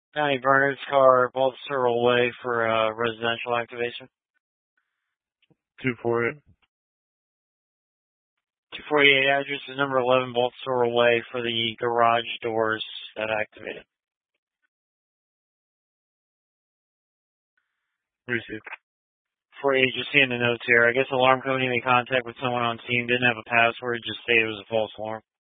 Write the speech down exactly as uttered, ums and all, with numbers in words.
County Bernard's car, Baltimore Cyril Way for uh, residential activation. two forty-eight. two forty-eight address is number eleven Baltimore Cyril Way for the garage doors that activated. Received. forty-eight, just seeing the notes here. I guess alarm company made contact with someone on scene, didn't have a password, just say it was a false alarm.